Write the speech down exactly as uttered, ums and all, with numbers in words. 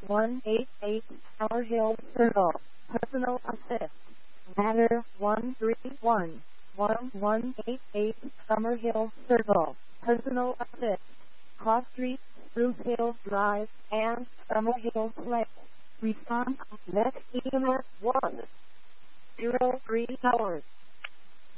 one eight eight Summer Hill Circle. Personal assist. Matter one three one one one eight eight Summer Hill Circle. Personal assist. Cross Street, Spruce Hill Drive, and Summer Hill Place. Response, net E M S one. Zero three hours.